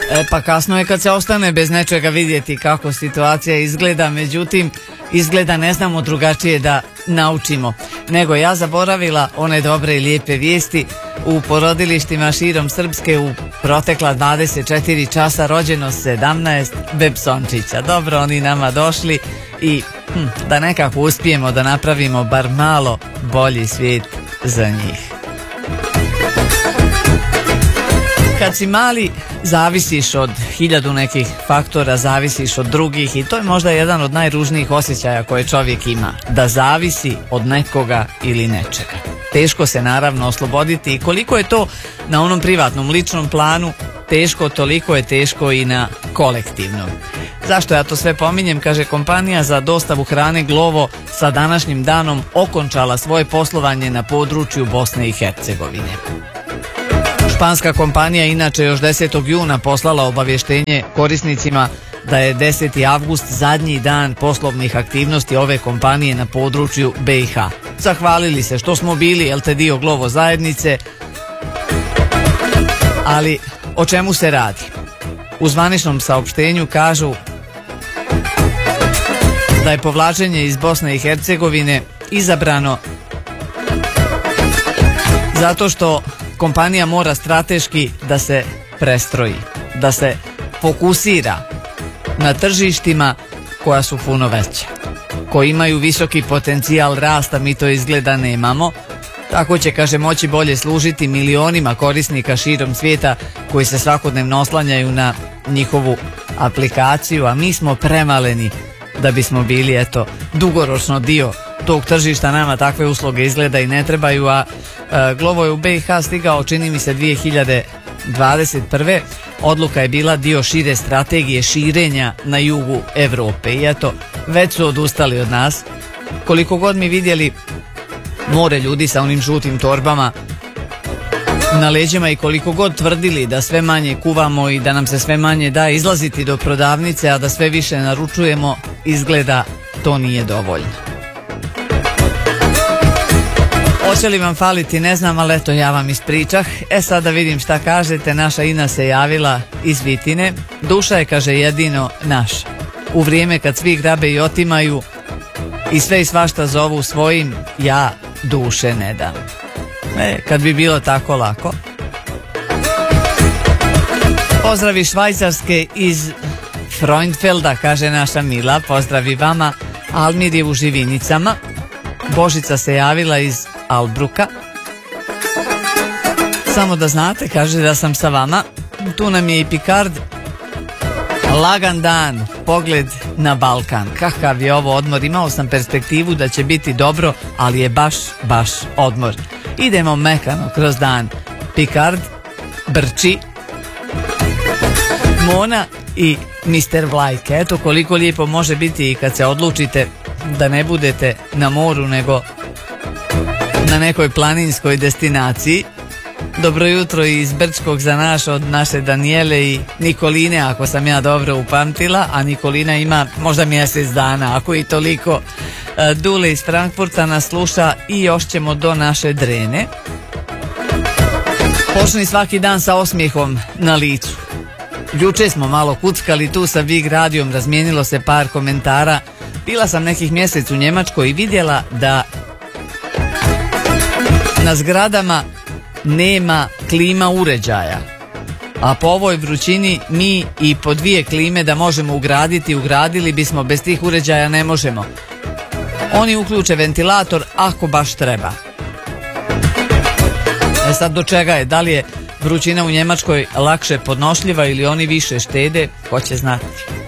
Pa kasno je kad se ostane bez nečega vidjeti kako situacija izgleda, međutim izgleda ne znamo drugačije da naučimo. Nego ja zaboravila one dobre i lijepe vijesti. U porodilištima širom Srpske u protekla 24 časa rođeno 17 bebsončića. Dobro, oni nama došli i da nekako uspijemo da napravimo bar malo bolji svijet za njih. Kad si mali, zavisiš od 1000 nekih faktora, zavisiš od drugih i to je možda jedan od najružnijih osjećaja koje čovjek ima, da zavisi od nekoga ili nečega. Teško se naravno osloboditi i koliko je to na onom privatnom, ličnom planu teško, toliko je teško i na kolektivnom. Zašto ja to sve pominjem? Kaže, kompanija za dostavu hrane Glovo sa današnjim danom okončala svoje poslovanje na području Bosne i Hercegovine. Španska kompanija inače još 10. juna poslala obavještenje korisnicima da je 10. avgust zadnji dan poslovnih aktivnosti ove kompanije na području BiH. Zahvalili se što smo bili, jel te, dio Glovo zajednice, ali o čemu se radi? U zvaničnom saopštenju kažu da je povlačenje iz Bosne i Hercegovine izabrano zato što kompanija mora strateški da se prestroji, da se fokusira na tržištima koja su puno veća, koji imaju visoki potencijal rasta, mi to izgleda nemamo. Tako će, kaže, moći bolje služiti milionima korisnika širom svijeta koji se svakodnevno oslanjaju na njihovu aplikaciju, a mi smo premaleni da bismo bili, eto, dugoročno dio tog tržišta. Nama takve usluge izgleda i ne trebaju, a Glovo je u BiH stigao, čini mi se, 2021. Odluka je bila dio šire strategije širenja na jugu Evrope i eto, već su odustali od nas. Koliko god mi vidjeli more ljudi sa onim žutim torbama na leđima i koliko god tvrdili da sve manje kuvamo i da nam se sve manje da izlaziti do prodavnice, a da sve više naručujemo, izgleda to nije dovoljno. Hoće li vam faliti, ne znam, ali eto, ja vam ispričah. Sad da vidim šta kažete. Naša Ina se javila iz Vitine. Duša je, kaže, jedino naša. U vrijeme kad svi grabe i otimaju i sve i svašta zovu svojim, ja duše ne dam. Kad bi bilo tako lako. Pozdravi Švajcarske iz Freundfelda, kaže naša Mila. Pozdravi vama. Almir je u Živinicama. Božica se javila iz Albruka. Samo da znate, kaže, da sam sa vama. Tu nam je i Picard. Lagan dan, pogled na Balkan. Kakav je ovo odmor? Imao sam perspektivu da će biti dobro, ali je baš odmor. Idemo mekano kroz dan. Picard, Brči, Mona i Mr. Vlajke. Eto koliko lijepo može biti i kad se odlučite da ne budete na moru, nego na nekoj planinskoj destinaciji. Dobro jutro iz Brčkog za od naše Danijele i Nikoline, ako sam ja dobro upamtila, a Nikolina ima možda mjesec dana, ako i toliko. Dule iz Frankfurta nas sluša i još ćemo do naše Drene. Počni svaki dan sa osmijehom na licu. Juče smo malo kuckali tu sa Big Radijom, razmijenilo se par komentara. Bila sam nekih mjesec u Njemačkoj i vidjela da na zgradama nema klima uređaja, a po ovoj vrućini mi i po 2 klime da možemo ugradili bismo, bez tih uređaja ne možemo. Oni uključe ventilator ako baš treba. Sad do čega je? Da li je vrućina u Njemačkoj lakše podnošljiva ili oni više štede? Ko će znati?